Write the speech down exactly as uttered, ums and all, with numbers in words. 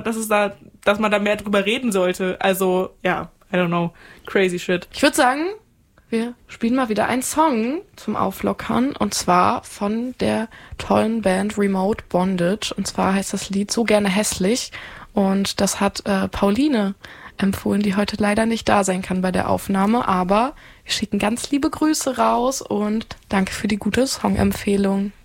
dass es da, dass man da mehr drüber reden sollte. Also, ja, I don't know. Crazy shit. Ich würde sagen, wir spielen mal wieder einen Song zum Auflockern. Und zwar von der tollen Band Remote Bondage. Und zwar heißt das Lied So gerne hässlich. Und das hat äh, Pauline empfohlen, die heute leider nicht da sein kann bei der Aufnahme. Aber wir schicken ganz liebe Grüße raus und danke für die gute Songempfehlung.